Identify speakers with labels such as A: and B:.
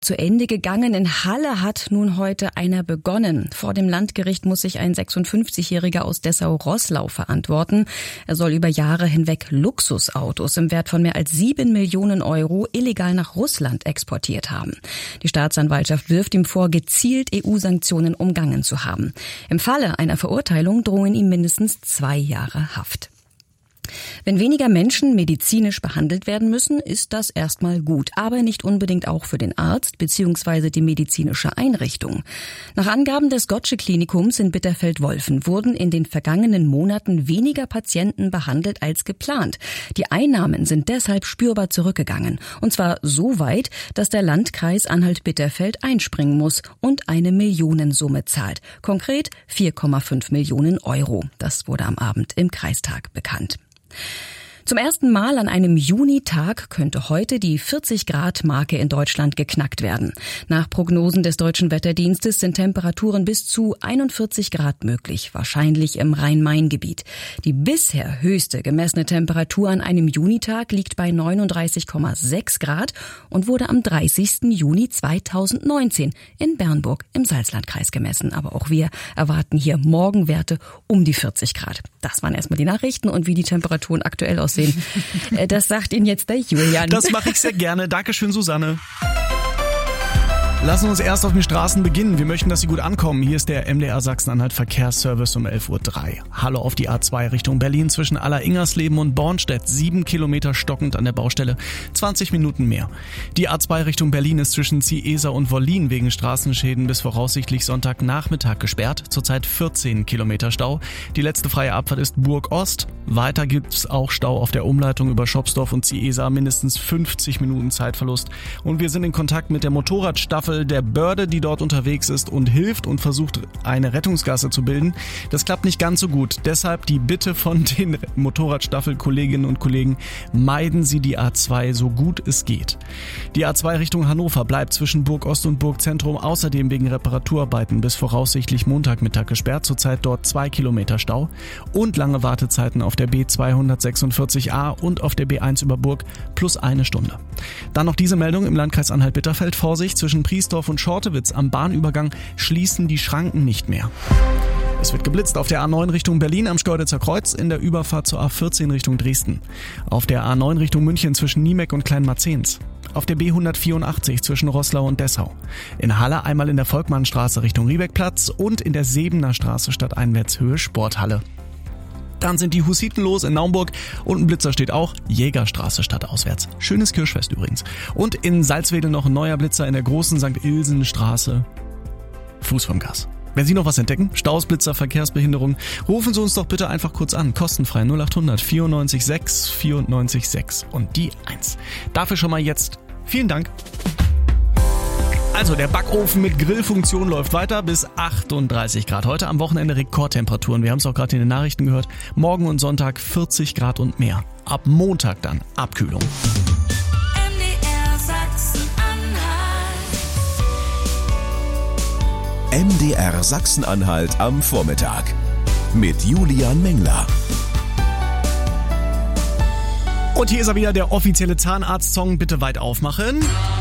A: zu Ende gegangen. In Halle hat nun heute einer begonnen. Vor dem Landgericht muss sich ein 56-Jähriger aus Dessau-Roßlau verantworten. Er soll über Jahre hinweg Luxusautos im Wert von mehr als 7 Millionen Euro illegal nach Russland exportiert haben. Die Staatsanwaltschaft wirft ihm vor, gezielt EU-Sanktionen umgangen zu haben. Im Falle einer Verurteilung drohen ihm mindestens 2 Jahre Haft. Wenn weniger Menschen medizinisch behandelt werden müssen, ist das erstmal gut, aber nicht unbedingt auch für den Arzt bzw. die medizinische Einrichtung. Nach Angaben des Gottsched-Klinikums in Bitterfeld-Wolfen wurden in den vergangenen Monaten weniger Patienten behandelt als geplant. Die Einnahmen sind deshalb spürbar zurückgegangen. Und zwar so weit, dass der Landkreis Anhalt-Bitterfeld einspringen muss und eine Millionensumme zahlt. Konkret 4,5 Millionen Euro. Das wurde am Abend im Kreistag bekannt. Zum ersten Mal an einem Junitag könnte heute die 40-Grad-Marke in Deutschland geknackt werden. Nach Prognosen des Deutschen Wetterdienstes sind Temperaturen bis zu 41 Grad möglich, wahrscheinlich im Rhein-Main-Gebiet. Die bisher höchste gemessene Temperatur an einem Junitag liegt bei 39,6 Grad und wurde am 30. Juni 2019 in Bernburg im Salzlandkreis gemessen. Aber auch wir erwarten hier Morgenwerte um die 40 Grad. Das waren erstmal die Nachrichten und wie die Temperaturen aktuell aussehen. Das sagt Ihnen jetzt der Julian.
B: Das mache ich sehr gerne. Dankeschön, Susanne. Lassen wir uns erst auf den Straßen beginnen. Wir möchten, dass Sie gut ankommen. Hier ist der MDR Sachsen-Anhalt Verkehrsservice um 11.03 Uhr. Hallo auf die A2 Richtung Berlin zwischen Aller-Ingersleben und Bornstedt. 7 Kilometer stockend an der Baustelle, 20 Minuten mehr. Die A2 Richtung Berlin ist zwischen Ziehesa und Wollin wegen Straßenschäden bis voraussichtlich Sonntagnachmittag gesperrt. Zurzeit 14 Kilometer Stau. Die letzte freie Abfahrt ist Burg-Ost. Weiter gibt's auch Stau auf der Umleitung über Schopsdorf und Ziehesa. Mindestens 50 Minuten Zeitverlust. Und wir sind in Kontakt mit der Motorradstaffel der Börde, die dort unterwegs ist und hilft und versucht, eine Rettungsgasse zu bilden. Das klappt nicht ganz so gut. Deshalb die Bitte von den Motorradstaffel-Kolleginnen und Kollegen, meiden Sie die A2 so gut es geht. Die A2 Richtung Hannover bleibt zwischen Burg-Ost und Burgzentrum außerdem wegen Reparaturarbeiten bis voraussichtlich Montagmittag gesperrt. Zurzeit dort 2 Kilometer Stau und lange Wartezeiten auf der B246a und auf der B1 über Burg plus 1 Stunde. Dann noch diese Meldung im Landkreis Anhalt-Bitterfeld. Vorsicht, zwischen Priesdorf und Schortewitz am Bahnübergang schließen die Schranken nicht mehr. Es wird geblitzt auf der A9 Richtung Berlin am Schkeuditzer Kreuz in der Überfahrt zur A14 Richtung Dresden. Auf der A9 Richtung München zwischen Niemek und Kleinmarzens. Auf der B184 zwischen Roßlau und Dessau. In Halle einmal in der Volkmannstraße Richtung Riebeckplatz und in der Sebener Straße stadteinwärts Höhe Sporthalle. Dann sind die Hussiten los in Naumburg und ein Blitzer steht auch, Jägerstraße stadtauswärts. Schönes Kirschfest übrigens. Und in Salzwedel noch ein neuer Blitzer in der großen St. Ilsen-Straße. Fuß vom Gas. Wenn Sie noch was entdecken, Staus, Blitzer, Verkehrsbehinderung, rufen Sie uns doch bitte einfach kurz an. Kostenfrei 0800 94 6 94 6 und die 1. Dafür schon mal jetzt vielen Dank. Also der Backofen mit Grillfunktion läuft weiter bis 38 Grad. Heute am Wochenende Rekordtemperaturen. Wir haben es auch gerade in den Nachrichten gehört. Morgen und Sonntag 40 Grad und mehr. Ab Montag dann Abkühlung.
C: MDR Sachsen-Anhalt.
D: MDR Sachsen-Anhalt am Vormittag. Mit Julian Mengler.
B: Und hier ist er wieder, der offizielle Zahnarzt-Song. Bitte weit aufmachen.